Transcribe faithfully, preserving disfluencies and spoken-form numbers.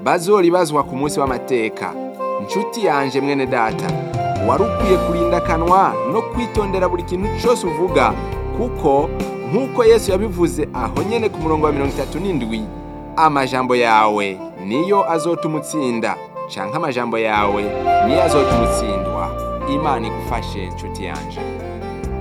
bazoribazwa ku munsi w'amateka. Nshuti yanje mwene data, wari ukwiye kurinda akanwa no kwitondera buri kintu cyose uvuga, kuko nk'uko Yesu yabivuze aho nyene ku murongo wa mirongo itatu n'indwi, amajambo yawe niyo azotuma utsinda, canke amajambo yawe niyo azotuma utsindwa. Imana igufashe nshuti yanje.